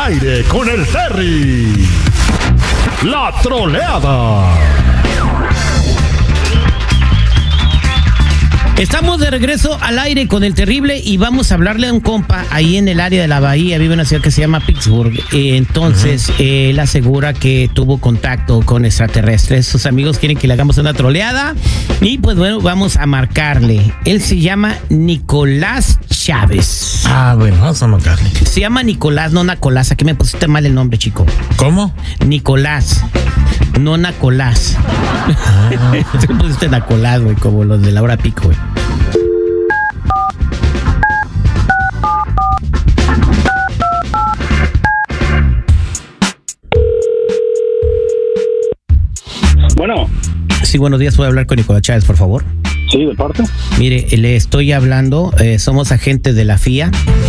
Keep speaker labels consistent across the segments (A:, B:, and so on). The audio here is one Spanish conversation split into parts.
A: aire con el Terry. La troleada.
B: Estamos de regreso al aire con el terrible y vamos a hablarle a un compa ahí en el área de la bahía. Vive en una ciudad que se llama Pittsburgh. Entonces, él asegura que tuvo contacto con extraterrestres. Sus amigos quieren que le hagamos una troleada. Y pues bueno, vamos a marcarle. Él se llama Nicolás Chávez.
C: Bueno, vamos a marcarle.
B: Se llama Nicolás, no Nacolás. Aquí me pusiste mal el nombre, chico.
C: ¿Cómo?
B: Nicolás, no Nacolás. Te pusiste Nacolás, güey, como los de la hora pico, güey.
D: Bueno.
B: Sí, buenos días. ¿Puedo hablar con Nicolás Chávez, por favor?
D: Sí, ¿de parte?
B: Mire, le estoy hablando, somos agentes de la FIA.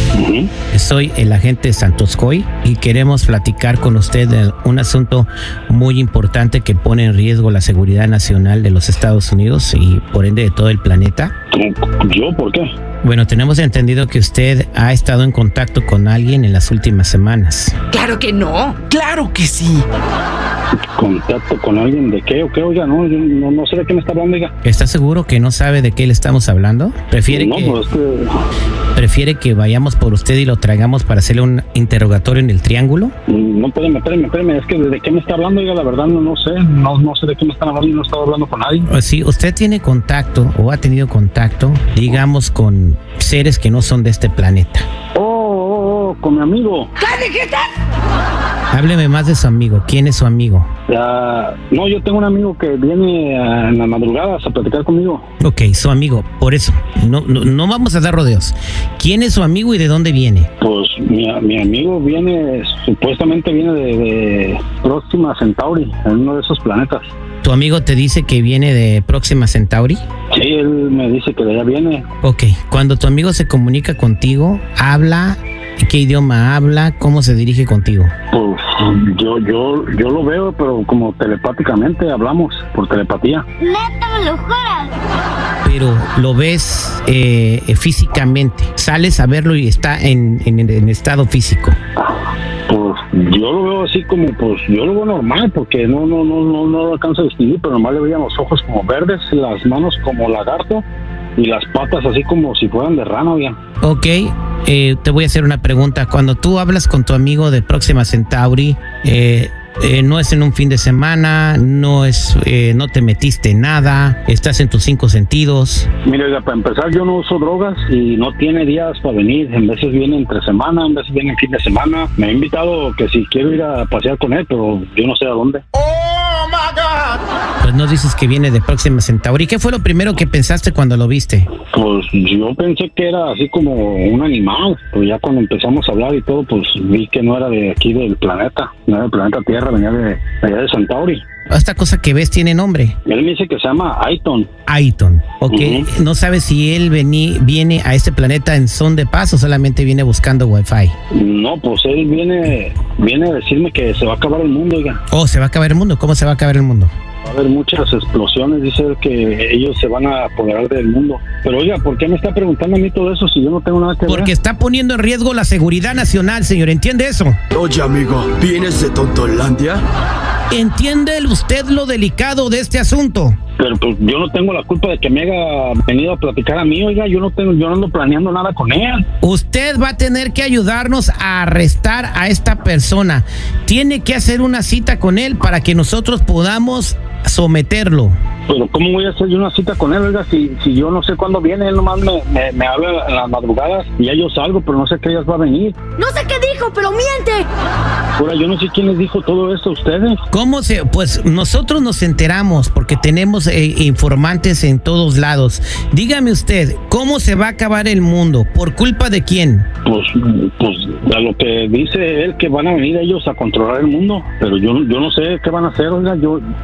B: Soy el agente Santoscoy y queremos platicar con usted de un asunto muy importante que pone en riesgo la seguridad nacional de los Estados Unidos y por ende de todo el planeta.
D: ¿Yo? ¿Por qué?
B: Bueno, tenemos entendido que usted ha estado en contacto con alguien en las últimas semanas.
E: ¡Claro que no!
C: ¡Claro que sí!
D: ¿Contacto con alguien de qué o qué? Oiga, no, yo no sé de qué me está hablando, oiga.
B: ¿Está seguro que no sabe de qué le estamos hablando? ¿Prefiere ¿Prefiere que vayamos por usted y lo traigamos para hacerle un interrogatorio en el triángulo?
D: No, espérame, es que ¿de qué me está hablando? Oiga, la verdad no sé de qué me están hablando y no he estado hablando con nadie.
B: Sí, usted tiene contacto o ha tenido contacto, digamos, con seres que no son de este planeta.
D: Con mi amigo.
E: ¿Qué dijiste?
B: Hábleme más de su amigo. ¿Quién es su amigo?
D: No, yo tengo un amigo que viene en las madrugadas a platicar conmigo.
B: Ok, su amigo, por eso. No vamos a dar rodeos. ¿Quién es su amigo y de dónde viene?
D: Pues mi amigo supuestamente viene de Próxima Centauri, en uno de esos planetas.
B: ¿Tu amigo te dice que viene de Próxima Centauri?
D: Sí, él me dice que de allá viene.
B: Ok, cuando tu amigo se comunica contigo, ¿habla? ¿Qué idioma habla? ¿Cómo se dirige contigo?
D: Pues yo lo veo, pero como telepáticamente hablamos, por telepatía.
F: ¿Neta me lo juras?
B: Pero lo ves físicamente. Sales a verlo y está en estado físico.
D: Pues yo lo veo así como, pues yo lo veo normal, porque no lo alcanzo a distinguir, pero nomás le veían los ojos como verdes, las manos como lagarto y las patas así como si fueran de rana, oigan. Ok,
B: te voy a hacer una pregunta. Cuando tú hablas con tu amigo de Próxima Centauri, no es en un fin de semana, no te metiste en nada, estás en tus 5 sentidos.
D: Mire, oiga, para empezar, yo no uso drogas y no tiene días para venir. En veces viene entre semana, en veces viene en fin de semana. Me ha invitado que si quiero ir a pasear con él, pero yo no sé a dónde.
C: ¡Oh, my God!
B: Pues no dices que viene de Próxima Centauri. ¿Qué fue lo primero que pensaste cuando lo viste?
D: Pues yo pensé que era así como un animal, pero ya cuando empezamos a hablar y todo, pues vi que no era de aquí del planeta, no era del planeta Tierra, venía de allá de Centauri.
B: ¿Esta cosa que ves tiene nombre?
D: Él me dice que se llama Aiton.
B: Aiton, ok. ¿No sabes si él viene a este planeta en son de paz o solamente viene buscando Wi-Fi?
D: No, pues él viene a decirme que se va a acabar el mundo, oiga.
B: Oh, ¿se va a acabar el mundo? ¿Cómo se va a acabar el mundo?
D: Va a haber muchas explosiones, dice él que ellos se van a apoderar del mundo. Pero oiga, ¿por qué me está preguntando a mí todo eso si yo no tengo nada que ver?
B: Porque está poniendo en riesgo la seguridad nacional, señor, ¿entiende eso?
G: Oye, amigo, ¿vienes de Tontolandia?
B: ¿Entiende usted lo delicado de este asunto?
D: Pero pues yo no tengo la culpa de que me haya venido a platicar a mí, oiga, yo no ando planeando nada con él.
B: Usted va a tener que ayudarnos a arrestar a esta persona. Tiene que hacer una cita con él para que nosotros podamos someterlo.
D: Pero ¿cómo voy a hacer yo una cita con él, oiga? Si yo no sé cuándo viene, él nomás me habla en las madrugadas y ya yo salgo, pero no sé qué días va a venir.
F: No sé qué dijo, pero miente.
D: Ahora, yo no sé quién les dijo todo esto a ustedes.
B: Pues nosotros nos enteramos porque tenemos informantes en todos lados. Dígame usted, ¿cómo se va a acabar el mundo? ¿Por culpa de quién?
D: Pues a lo que dice él, que van a venir ellos a controlar el mundo, pero yo no sé qué van a hacer, oiga,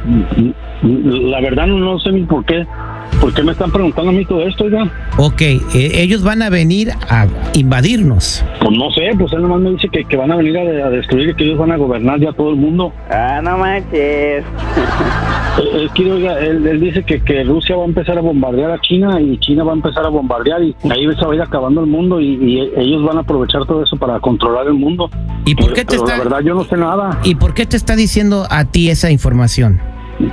D: la verdad no sé ni por qué me están preguntando a mí todo esto, oiga.
B: Ok, ellos van a venir a invadirnos.
D: Pues no sé, pues él nomás me dice que van a venir a destruir y que ellos van a gobernar ya todo el mundo.
H: Ah, no manches.
D: Es que, oiga, él dice que Rusia va a empezar a bombardear a China y China va a empezar a bombardear y ahí se va a ir acabando el mundo y ellos van a aprovechar todo eso para controlar el mundo.
B: ¿Y por qué
D: la verdad yo no sé nada.
B: ¿Y por qué te está diciendo a ti esa información?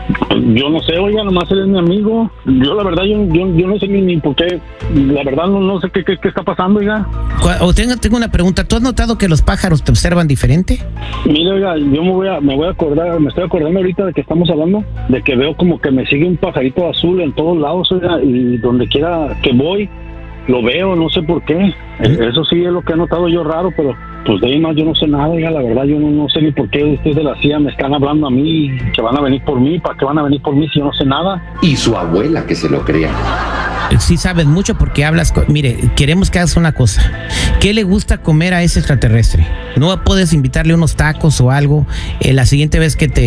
D: Yo no sé, oiga, nomás él es mi amigo. Yo la verdad, yo no sé ni por qué. La verdad no sé qué está pasando, oiga.
B: Tengo una pregunta. ¿Tú has notado que los pájaros te observan diferente?
D: Mira, oiga, yo me estoy acordando ahorita de que estamos hablando, de que veo como que me sigue un pajarito azul en todos lados, oiga, y donde quiera que voy, lo veo, no sé por qué. Eso sí es lo que he notado yo raro, pero pues de ahí más yo no sé nada, oiga, la verdad yo no sé ni por qué ustedes de la CIA me están hablando a mí, que van a venir por mí, ¿para qué van a venir por mí si yo no sé nada?
E: Y su abuela que se lo crea.
B: Sí sabes mucho porque hablas mire, queremos que hagas una cosa. ¿Qué le gusta comer a ese extraterrestre? ¿No puedes invitarle unos tacos o algo la siguiente vez que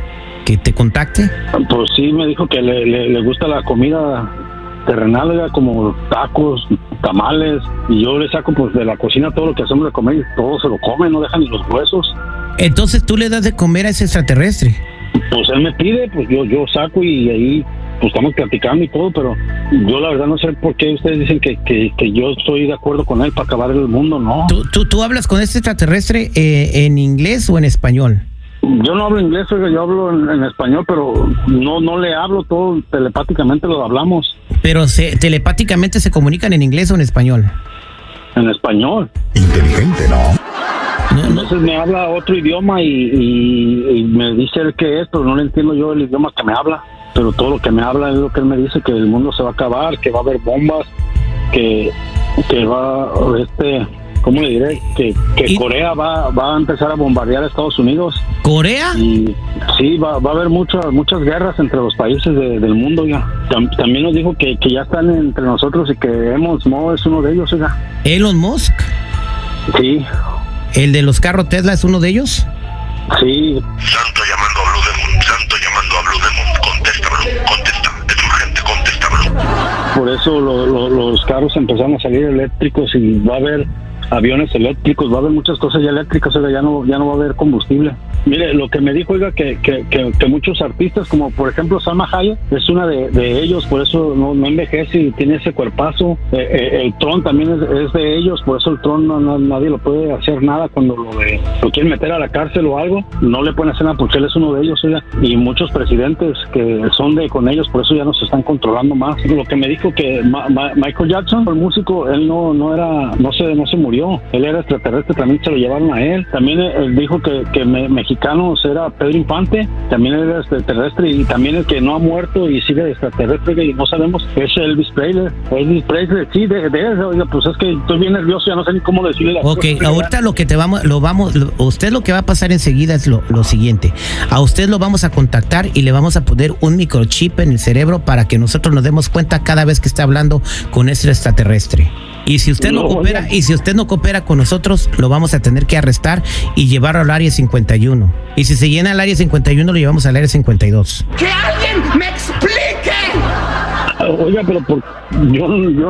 B: te contacte?
D: Pues sí, me dijo que le gusta la comida terrenal, oiga, como tacos, tamales, y yo le saco pues de la cocina todo lo que hacemos de comer y todo se lo come, no dejan ni los huesos.
B: Entonces tú le das de comer a ese extraterrestre.
D: Pues él me pide, pues yo saco y ahí pues estamos platicando y todo, pero yo la verdad no sé por qué ustedes dicen que yo estoy de acuerdo con él para acabar el mundo, ¿no?
B: ¿Tú hablas con este extraterrestre en inglés o en español?
D: Yo no hablo inglés, oiga, yo hablo en español, pero no le hablo, todo telepáticamente lo hablamos.
B: Pero telepáticamente se comunican en inglés o en español.
D: En español.
A: Inteligente, ¿no?
D: Entonces me habla otro idioma y me dice él qué es, pero no le entiendo yo el idioma que me habla. Pero todo lo que me habla es lo que él me dice, que el mundo se va a acabar, que va a haber bombas, que va, ¿cómo le diré? Que Corea va a empezar a bombardear a Estados Unidos.
B: ¿Corea?
D: Y sí, va a haber muchas guerras entre los países del mundo, ya. También nos dijo que ya están entre nosotros y que Elon Musk es uno de ellos, oiga.
B: ¿Elon Musk?
D: Sí.
B: ¿El de los carros Tesla es uno de ellos?
D: Sí.
H: Santo llamando a Blue Demon, Santo llamando a Blue Demon, contesta, es urgente, contesta, Blue.
D: Por eso los carros empezaron a salir eléctricos y va a haber aviones eléctricos, va a haber muchas cosas ya eléctricas, oiga, ya no va a haber combustible. Mire, lo que me dijo, oiga, que muchos artistas, como por ejemplo Salma Hayek, es una de ellos, por eso no envejece y tiene ese cuerpazo. El Tron también es de ellos, por eso el Tron nadie lo puede hacer nada cuando lo quieren meter a la cárcel o algo, no le pueden hacer nada porque él es uno de ellos, oiga, y muchos presidentes que son con ellos, por eso ya nos están controlando más. Lo que me dijo que Michael Jackson, el músico, él no se murió, él era extraterrestre, también se lo llevaron a él. También él dijo que mexicanos era Pedro Infante, también era extraterrestre, y también el que no ha muerto y sigue extraterrestre y no sabemos es Elvis Presley. Sí, de eso, oiga, pues es que estoy bien nervioso, ya no sé ni cómo decirle las cosas.
B: Ok, ahorita lo que usted lo que va a pasar enseguida es lo siguiente. A usted lo vamos a contactar y le vamos a poner un microchip en el cerebro para que nosotros nos demos cuenta cada vez que está hablando con ese extraterrestre. Y si usted no coopera con nosotros, lo vamos a tener que arrestar y llevarlo al área 51. Y si se llena el área 51, lo llevamos al área 52.
C: ¡Que alguien me explique!
D: Oiga, pero yo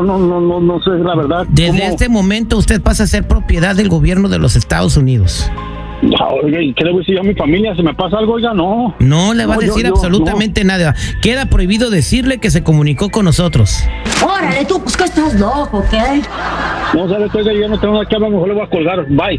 D: no sé la verdad.
B: Desde este momento usted pasa a ser propiedad del gobierno de los Estados Unidos.
D: Oiga, ¿y qué le voy a decir yo a mi familia? Si me pasa algo, oiga, no.
B: No le va a decir absolutamente nada. Queda prohibido decirle que se comunicó con nosotros.
F: Órale, tú, pues que estás loco, ¿qué?
D: No, ¿sabes? Oiga, yo no tengo nada que hablar, mejor le voy a colgar. Bye.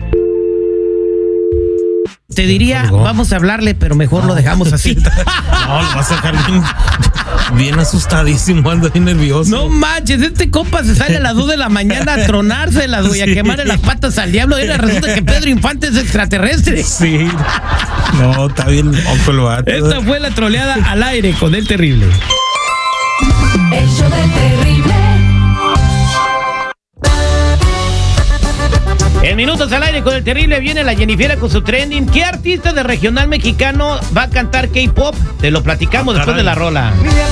B: Te diría, vamos a hablarle, pero mejor lo dejamos así.
C: No, lo vas a dejar bien asustadísimo, anda bien nervioso.
B: No manches, este compa se sale a las 2 de la mañana a tronárselas, güey, a quemarle las patas al diablo. Y resulta que Pedro Infante es extraterrestre.
C: Sí. No, está bien loco el vato.
B: Esta fue la troleada al aire con el terrible.
I: El show del terrible.
B: En Minutos al Aire con el terrible viene la Jennifiera con su trending. ¿Qué artista de regional mexicano va a cantar K-pop? Te lo platicamos después de la rola.